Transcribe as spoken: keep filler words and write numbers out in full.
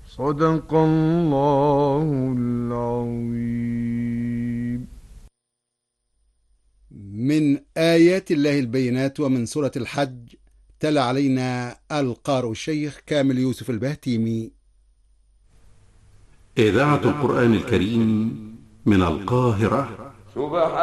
صدق الله العظيم. من آيات الله البينات ومن سورة الحج. تلا علينا القارئ الشيخ كامل يوسف البهتيمي. إذاعة القرآن الكريم من القاهرة.